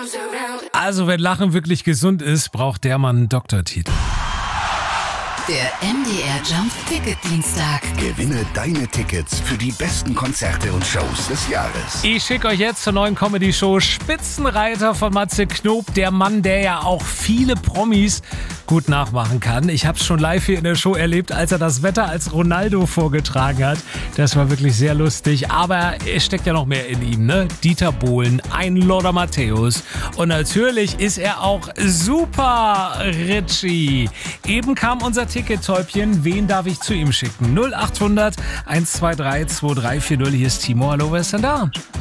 Also wenn Lachen wirklich gesund ist, braucht der Mann einen Doktortitel. Der MDR Jump Ticket Dienstag. Gewinne deine Tickets für die besten Konzerte und Shows des Jahres. Ich schicke euch jetzt zur neuen Comedy-Show Spitzenreiter von Matze Knob. Der Mann, der ja auch viele Promis gut nachmachen kann. Ich habe es schon live hier in der Show erlebt, als er das Wetter als Ronaldo vorgetragen hat. Das war wirklich sehr lustig. Aber es steckt ja noch mehr in ihm, ne? Dieter Bohlen, ein Lothar Matthäus. Und natürlich ist er auch super Richie. Eben kam unser Ticket-Täubchen. Wen darf ich zu ihm schicken? 0800 123 2340. Hier ist Timo. Hallo, wer ist denn da?